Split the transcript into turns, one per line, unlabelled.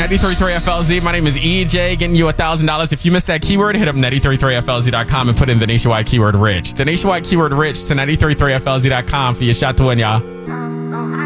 93.3 FLZ. My name is EJ, getting you $1,000. If you missed that keyword, hit up 93.3FLZ.com and put in the nationwide keyword rich. The nationwide keyword rich to 93.3FLZ.com for your shot to win, y'all.